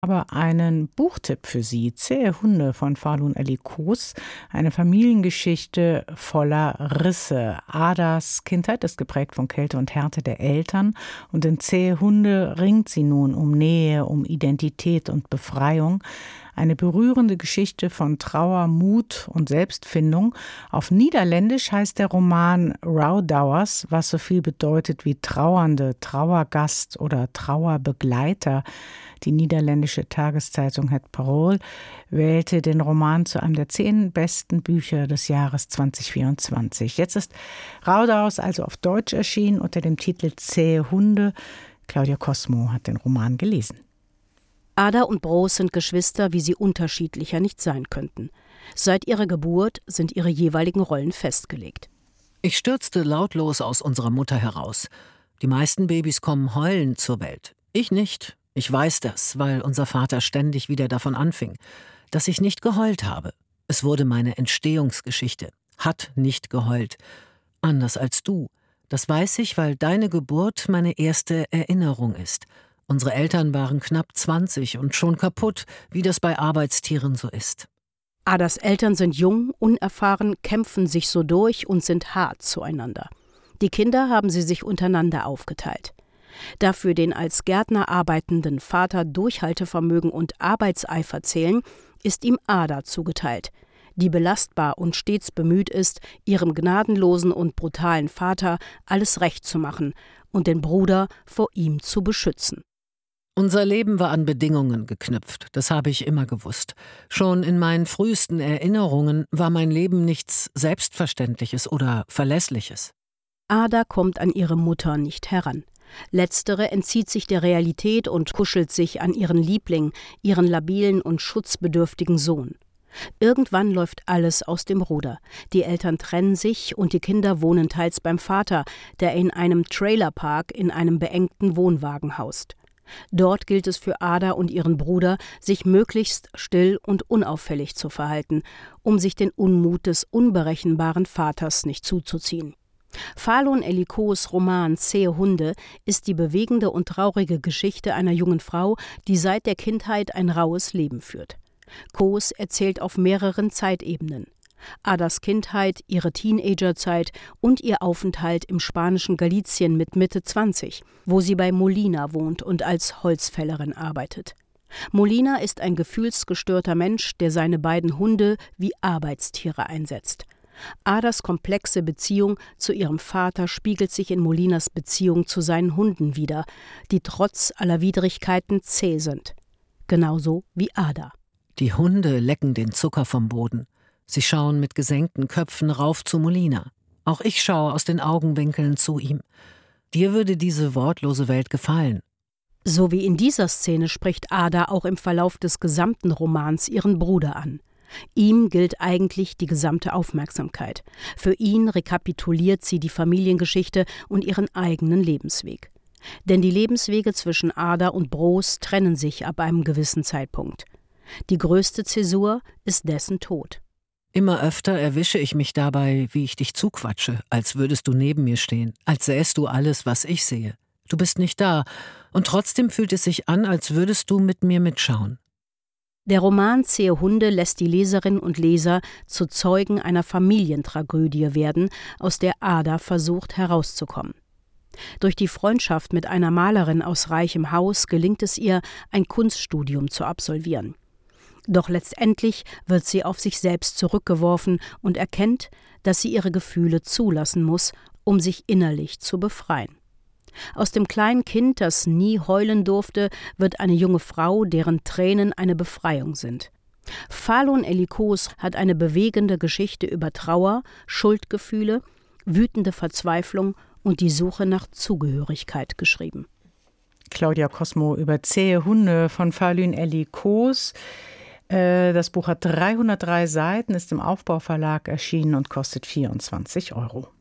Aber einen Buchtipp für Sie: Zähe Hunde von Falun Ali Koos, eine Familiengeschichte voller Risse. Adas Kindheit ist geprägt von Kälte und Härte der Eltern, und in Zähe Hunde ringt sie nun um Nähe, um Identität und Befreiung. Eine berührende Geschichte von Trauer, Mut und Selbstfindung. Auf Niederländisch heißt der Roman Rouwdouwers, was so viel bedeutet wie Trauernde, Trauergast oder Trauerbegleiter. Die niederländische Tageszeitung Het Parool wählte den Roman zu einem der 10 besten Bücher des Jahres 2024. Jetzt ist Rouwdouwers also auf Deutsch erschienen unter dem Titel Zähe Hunde. Claudia Cosmo hat den Roman gelesen. Ada und Broos sind Geschwister, wie sie unterschiedlicher nicht sein könnten. Seit ihrer Geburt sind ihre jeweiligen Rollen festgelegt. Ich stürzte lautlos aus unserer Mutter heraus. Die meisten Babys kommen heulend zur Welt. Ich nicht. Ich weiß das, weil unser Vater ständig wieder davon anfing, dass ich nicht geheult habe. Es wurde meine Entstehungsgeschichte. Hat nicht geheult. Anders als du. Das weiß ich, weil deine Geburt meine erste Erinnerung ist. Unsere Eltern waren knapp 20 und schon kaputt, wie das bei Arbeitstieren so ist. Adas Eltern sind jung, unerfahren, kämpfen sich so durch und sind hart zueinander. Die Kinder haben sie sich untereinander aufgeteilt. Dafür den als Gärtner arbeitenden Vater Durchhaltevermögen und Arbeitseifer zählen, ist ihm Ada zugeteilt, die belastbar und stets bemüht ist, ihrem gnadenlosen und brutalen Vater alles recht zu machen und den Bruder vor ihm zu beschützen. Unser Leben war an Bedingungen geknüpft, das habe ich immer gewusst. Schon in meinen frühesten Erinnerungen war mein Leben nichts Selbstverständliches oder Verlässliches. Ada kommt an ihre Mutter nicht heran. Letztere entzieht sich der Realität und kuschelt sich an ihren Liebling, ihren labilen und schutzbedürftigen Sohn. Irgendwann läuft alles aus dem Ruder. Die Eltern trennen sich und die Kinder wohnen teils beim Vater, der in einem Trailerpark in einem beengten Wohnwagen haust. Dort gilt es für Ada und ihren Bruder, sich möglichst still und unauffällig zu verhalten, um sich den Unmut des unberechenbaren Vaters nicht zuzuziehen. Falun Ali Koos Roman Zähe Hunde ist die bewegende und traurige Geschichte einer jungen Frau, die seit der Kindheit ein raues Leben führt. Koos erzählt auf mehreren Zeitebenen. Adas Kindheit, ihre Teenagerzeit und ihr Aufenthalt im spanischen Galizien mit Mitte 20, wo sie bei Molina wohnt und als Holzfällerin arbeitet. Molina ist ein gefühlsgestörter Mensch, der seine beiden Hunde wie Arbeitstiere einsetzt. Adas komplexe Beziehung zu ihrem Vater spiegelt sich in Molinas Beziehung zu seinen Hunden wider, die trotz aller Widrigkeiten zäh sind. Genauso wie Ada. Die Hunde lecken den Zucker vom Boden. Sie schauen mit gesenkten Köpfen rauf zu Molina. Auch ich schaue aus den Augenwinkeln zu ihm. Dir würde diese wortlose Welt gefallen. So wie in dieser Szene spricht Ada auch im Verlauf des gesamten Romans ihren Bruder an. Ihm gilt eigentlich die gesamte Aufmerksamkeit. Für ihn rekapituliert sie die Familiengeschichte und ihren eigenen Lebensweg. Denn die Lebenswege zwischen Ada und Broos trennen sich ab einem gewissen Zeitpunkt. Die größte Zäsur ist dessen Tod. Immer öfter erwische ich mich dabei, wie ich dich zuquatsche, als würdest du neben mir stehen, als sähst du alles, was ich sehe. Du bist nicht da, und trotzdem fühlt es sich an, als würdest du mit mir mitschauen. Der Roman Zähe Hunde lässt die Leserinnen und Leser zu Zeugen einer Familientragödie werden, aus der Ada versucht herauszukommen. Durch die Freundschaft mit einer Malerin aus reichem Haus gelingt es ihr, ein Kunststudium zu absolvieren. Doch letztendlich wird sie auf sich selbst zurückgeworfen und erkennt, dass sie ihre Gefühle zulassen muss, um sich innerlich zu befreien. Aus dem kleinen Kind, das nie heulen durfte, wird eine junge Frau, deren Tränen eine Befreiung sind. Falun Ali Koos hat eine bewegende Geschichte über Trauer, Schuldgefühle, wütende Verzweiflung und die Suche nach Zugehörigkeit geschrieben. Claudia Cosmo über Zähe Hunde von Falun Ali Koos. Das Buch hat 303 Seiten, ist im Aufbauverlag erschienen und kostet 24 €.